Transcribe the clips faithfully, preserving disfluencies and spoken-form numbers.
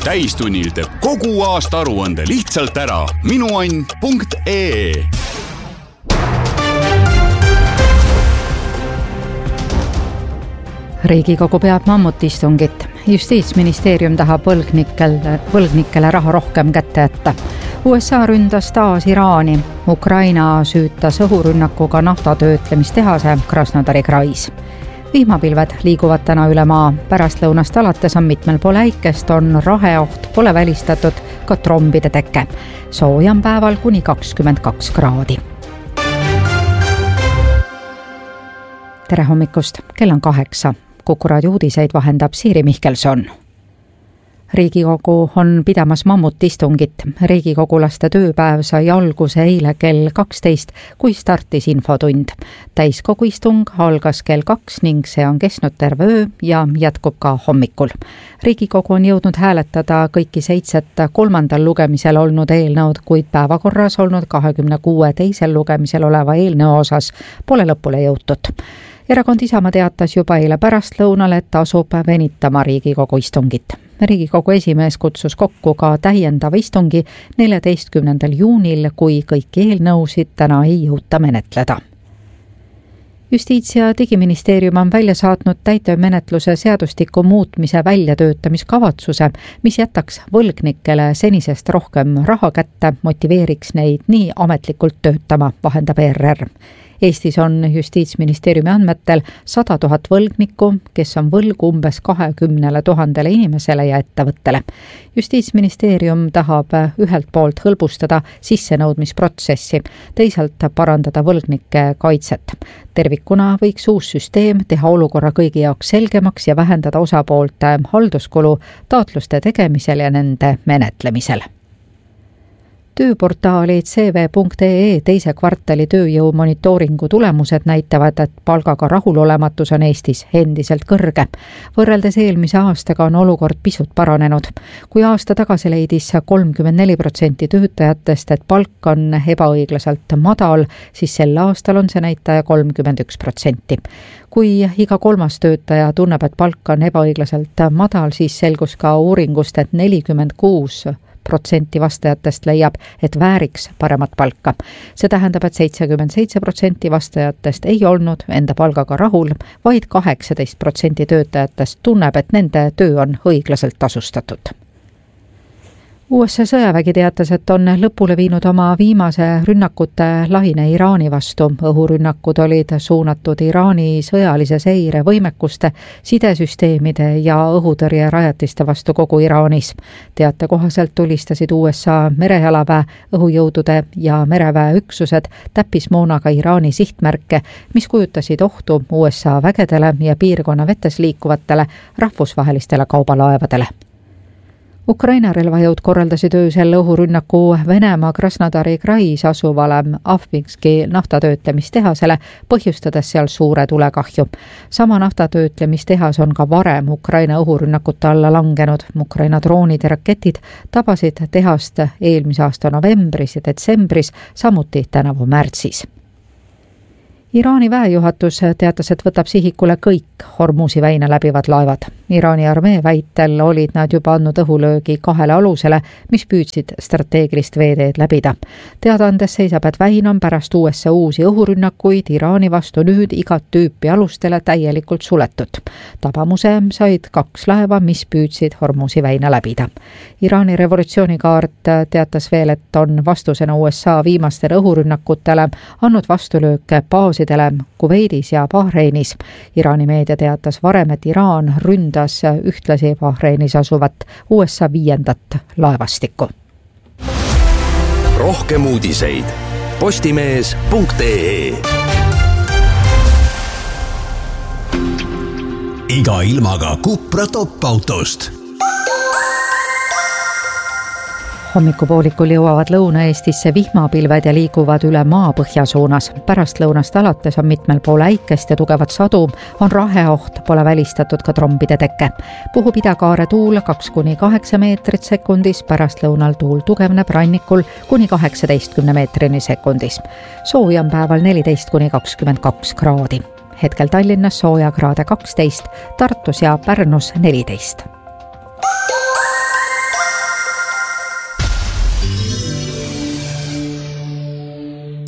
täistunnil teeb kogu aasta aruande lihtsalt ära. minuann punkt ee. Riigikogu peab mammutistungit. Justiitsministeerium tahab võlgnikele, võlgnikele raha rohkem kätte jätta. U S A ründas taas Iraani. Ukraina süütas õhurünnakuga naftatöötlemistehase Krasnodari krais. Vihmapilved liiguvad täna üle maa. Pärastlõunast alates on mitmel pool äikest, on raheoht, pole välistatud ka trombide teke. Soojam päeval kuni kakskümmend kaks kraadi. Tere hommikust, kell on kaheksa. Kuku raadio uudiseid vahendab Siiri Mihkelson. Riigikogu on pidamas mammutistungit. Riigikogulaste tööpäev sai alguse eile kell kaksteist, kui startis infotund. Täiskogu istung algas kell kaks ning see on kestnud terve öö ja jätkub ka hommikul. Riigikogu on jõudnud hääletada kõiki seitset kolmandal lugemisel olnud eelnõud, kuid päevakorras olnud kahekümne kuue teisel lugemisel oleva eelnõu osas pole lõpule jõutud. Erakond Isamaa teatas juba eile pärastlõunal, et asub venitama Riigikogu istungit. Riigikogu esimees kutsus kokku ka täiendava istungi neljateistkümnendal juunil, kui kõiki eelnõusid täna ei jõuta menetleda. Justiits- ja Digiministeerium on välja saatnud täitemenetluse seadustiku muutmise väljatöötamiskavatsuse, mis jätaks võlgnikele senisest rohkem raha kätte, motiveeriks neid nii ametlikult töötama, vahendab E R R. Eestis on Justiitsministeeriumi andmetel sada tuhat võlgnikku, kes on võlgu umbes kahekümnele tuhandele inimesele ja ettevõttele. Justiitsministeerium tahab ühelt poolt hõlbustada sissenõudmisprotsessi, teisalt parandada võlgnike kaitset. Tervikuna võiks uus süsteem teha olukorra kõigi jaoks selgemaks ja vähendada osapoolte halduskulu taotluste tegemisel ja nende menetlemisel. Tööportaali C V punkt E E teise kvartali tööjõu monitooringu tulemused näitavad, et palgaga rahulolematus on Eestis endiselt kõrge. Võrreldes eelmise aastaga on olukord pisut paranenud. Kui aasta tagasi leidis kolmkümmend neli protsenti töötajatest, et palk on ebaõiglaselt madal, siis sel aastal on see näitaja kolmkümmend üks protsenti. Kui iga kolmas töötaja tunneb, et palk on ebaõiglaselt madal, siis selgus ka uuringust, et nelikümmend kuus protsenti vastajatest leiab, et vääriks paremat palka. See tähendab, et seitsekümmend seitse protsenti vastajatest ei olnud enda palgaga rahul, vaid kaheksateist protsenti töötajatest tunneb, et nende töö on õiglaselt tasustatud. U S A sõjavägi teatas, et on lõpule viinud oma viimase rünnakute lahine Iraani vastu. Õhurünnakud olid suunatud Iraani sõjalise seire võimekuste, sidesüsteemide ja õhutõrje rajatiste vastu kogu Iraanis. Teate kohaselt tulistasid U S A merejalaväe, õhujõudude ja mereväe üksused täppismoonaga Iraani sihtmärke, mis kujutasid ohtu U S A vägedele ja piirkonna vetes liikuvatele rahvusvahelistele kaubalaevadele. Ukraina relvajõud korraldasid öösel õhurünnaku Venemaa Krasnodari krais asuvale Avvikski naftatöötlemistehasele, põhjustades seal suure tulekahju. Sama naftatöötlemistehas on ka varem Ukraina õhurünnakute alla langenud. Ukraina droonid ja raketid tabasid tehast eelmise aasta novembris ja detsembris, samuti tänavu märtsis. Iraani väejuhatus teatas, et võtab sihikule kõik Hormuzi väina läbivad laevad. Iraani armee väitel olid nad juba andnud õhulöögi kahele alusele, mis püüdsid strateegilist veeteed läbida. Teadaandes seisab, et väin on pärast U S A uusi õhurünnakuid Iraani vastu nüüd igat tüüpi alustele täielikult suletud. Tabamuse said kaks laeva, mis püüdsid Hormuzi väina läbida. Iraani revolutsioonikaart teatas veel, et on vastusena U S A viimastele õhurünnakutele andnud vastulööke baasi Kuveidis ja Bahreinis. Iraani meedia teatas varem, et Iraan ründas ühtlasi Bahreinis asuvat U S A viiendat laevastikku. Rohkem uudiseid postimees punkt ee. Iga ilmaga Cupra top-autost. Hommikupoolikul jõuavad Lõuna-Eestisse vihmapilved ja liiguvad üle maapõhja suunas. Pärastlõunast alates on mitmel pool äikest ja tugevat sadu, on raheoht, pole välistatud ka trombide teke. Puhub idakaare tuul kaks kuni kaheksa meetrit sekundis, pärastlõunal tuul tugevneb rannikul kuni kaheksateistkümne meetrini sekundis. Soojam päeval neliteist kuni kakskümmend kaks kraadi. Hetkel Tallinnas soojakraade kaksteist, Tartus ja Pärnus neliteist.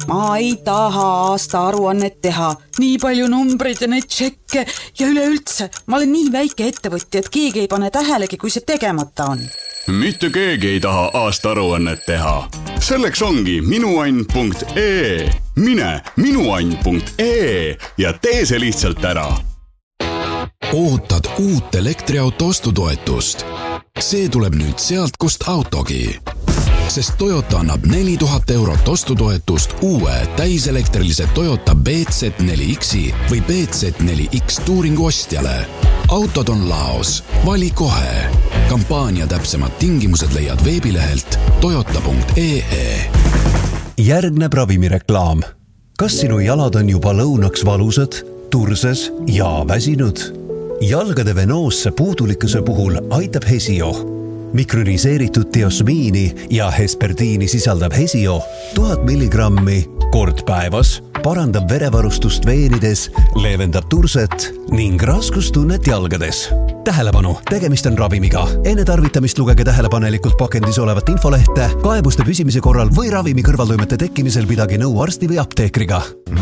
ma ei taha aasta aruannet teha. Nii palju numbreid ja neid tšekke ja üleüldse. Ma olen nii väike ettevõtja, et keegi ei pane tähelegi, kui see tegemata on. Mitte keegi ei taha aasta aruannet teha. Selleks ongi minuann punkt ee. Mine minuann punkt ee ja tee see lihtsalt ära. Ootad uut elektriauto ostutoetust. See tuleb nüüd sealt, kust autogi. Sest Toyota annab neli tuhat eurot ostutoetust uue täiselektrilise Toyota B Z neli X-i või B Z neli X Touringu ostjale. Autod on laos. Vali kohe. Kampaania täpsemad tingimused leiad veebilehelt toyota punkt ee. Järgneb ravimireklaam. Kas sinu jalad on juba lõunaks valusad, turses ja väsinud? Jalgade venoosse puudulikkuse puhul aitab Hesio. Mikroniseeritud diosmiini ja hesperdiini sisaldab Hesio tuhat milligrammi kord päevas, parandab verevarustust veenides, leevendab turset ning raskustunnet jalgades. Tähelepanu, tegemist on ravimiga. Enne tarvitamist lugege tähelepanelikult pakendis olevat infolehte, kaebuste püsimise korral või ravimi kõrvaltoimete tekkimisel pidage nõu arsti või apteekriga.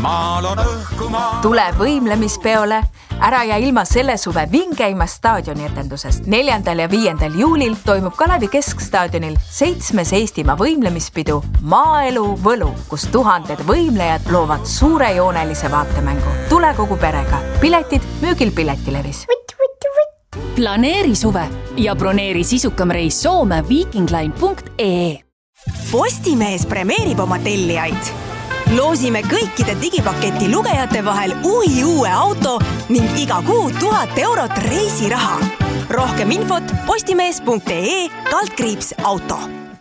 Tule võimlemispeole, ära ja ilma selle suve vingeima staadioni etendusest. neljandal ja viiendal juulil toimub Kalevi Keskstaadionil seitsmes Eestimaa võimlemispidu Maaelu Võlu, kus tuhanded võimlejad loovad suurejoonelise vaatemängu. Tule kogu perega. Piletid müügil Piletilevis. Planeeri suve ja broneeri sisukam reis Soome viikingline punkt ee. Postimees premeerib oma tellijaid. Loosime kõikide digipaketi lugejate vahel uhi uue auto ning iga kuu tuhat eurot reisiraha. Rohkem infot postimees punkt ee kaldkriips auto.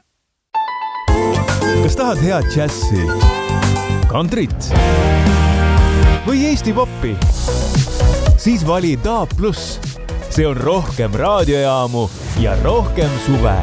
Kas tahad head džässi, kantrit või Eesti poppi? Siis vali D A B plus. See on rohkem raadiojaamu ja rohkem suve.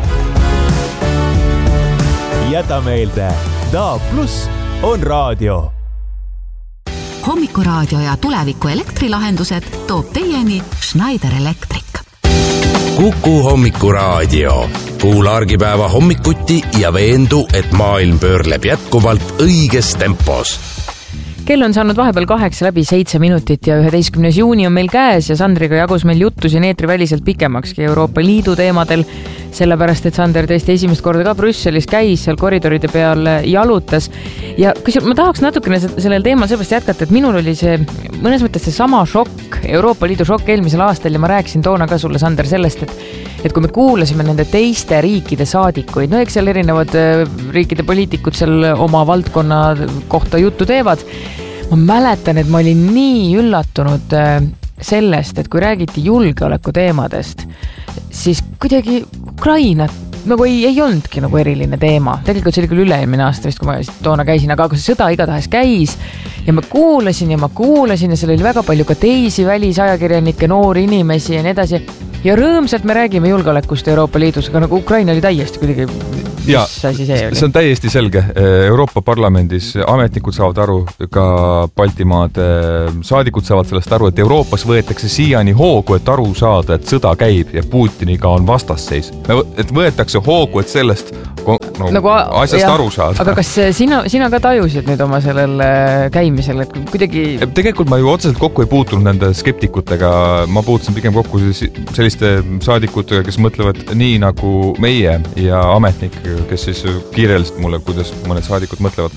Jäta meelde, D A B plus on raadio. Hommikuraadio ja tuleviku elektrilahendused toob teieni Schneider Electric. Kuku hommikuraadio. Kuula argipäeva hommikuti ja veendu, et maailm pöörleb jätkuvalt õiges tempos. Kell on saanud vahepeal kaheksa läbi seitse minutit ja üheteistkümnes juuni on meil käes ja Sandriga jagus meil juttu siin eetri väliselt pikemakski Euroopa Liidu teemadel, sellepärast et Sander tõesti esimest korda ka Brüsselis käis, seal koridoride peal jalutas. Ja kui ma tahaks natukene sellel teemal seepärast jätkata, et minul oli see mõnes mõttes see sama šokk, Euroopa Liidu šokk eelmisel aastal ja ma rääkisin toona ka sulle, Sander, sellest, et et kui me kuulasime nende teiste riikide saadikuid, no eks seal erinevad riikide poliitikud seal oma valdkonna kohta juttu teevad, ma mäletan, et ma olin nii üllatunud sellest, et kui räägiti julgeoleku teemadest, siis kuidagi Ukrainat nagu ei, ei olnudki nagu eriline teema. Tegelikult see oli küll üle-eelmine aasta vist, kui ma toona käisin, aga see sõda igatahes käis ja ma kuulasin ja ma kuulasin ja seal oli väga palju ka teisi välisajakirjanikke, noori inimesi ja nii edasi. Ja rõõmsalt me räägime julgeolekust Euroopa Liidus, aga nagu Ukraina oli täiesti kuidagi, mis ja, asi see oli? See on täiesti selge. Euroopa Parlamendis ametnikud saavad aru, ka Baltimaade saadikud saavad sellest aru, et Euroopas võetakse siiani hoogu, et aru saada, et sõda käib ja Putiniga on vastasseis. Et võetakse hoogu, et sellest no, nagu, asjast ja, aru saada. Aga kas sina, sina ka tajusid nüüd oma sellel käimisel, et kuidagi... Tegelikult ma ju otseselt kokku ei puutunud nende skeptikutega, ma puutusin pigem kokku selliste saadikutega, kes mõtlevad nii nagu meie ja ametnik, kes siis kiireliselt mulle, kuidas mõned saadikud mõtlevad.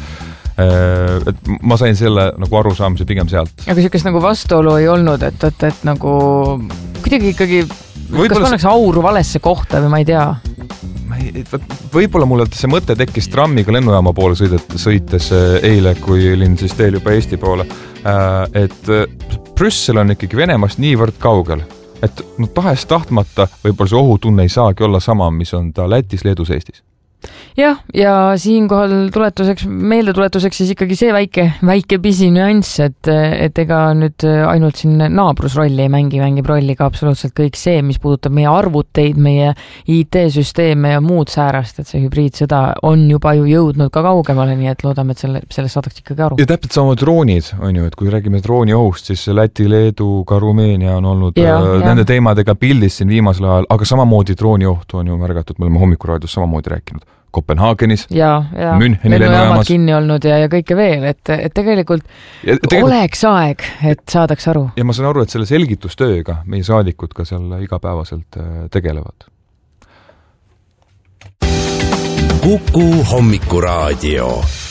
Et ma sain selle nagu arusaamise pigem sealt. Aga siukest nagu vastuolu ei olnud, et, et, et nagu kuidagi ikkagi, Võibolla kas pannakse auru valesse kohta või ma ei tea? Võibolla mulle see mõte tekkis trammiga lennujaama poole sõidet, sõites eile, kui olin siis teel juba Eesti poole, et Brüssel on ikkagi Venemaast niivõrd kaugel, et no tahes tahtmata võib-olla see ohutunne ei saagi olla sama, mis on ta Lätis, Leedus, Eestis. Jah, ja siinkohal tuletuseks, meeldetuletuseks siis ikkagi see väike, väike pisi nüanss, et, et ega nüüd ainult siin naabrusrolli ei mängi, mängib rolli ka absoluutselt kõik see, mis puudutab meie arvuteid, meie I T-süsteeme ja muud säärast, et see hübriidsõda on juba ju jõudnud ka kaugemale, nii et loodame, et selle, sellest saadaks ikkagi aru. Ja täpselt sama droonid, on ju, et kui räägime drooni ohust, siis Läti, Leedu, ka Rumeenia on olnud ja, äh, nende teemadega pildis siin viimasel ajal, aga samamoodi drooni ohtu on ju märgatud, me oleme hommikuraadios samamoodi rääkinud. Kopenhaagenis, ja, ja Müncheni lennujaamas kinni olnud ja, ja kõike veel, et, et tegelikult, ja, tegelikult oleks aeg, et saadaks aru. Ja ma saan aru, et selle selgitustööga meie saadikud ka seal igapäevaselt tegelevad. Kuku Hommikuraadio.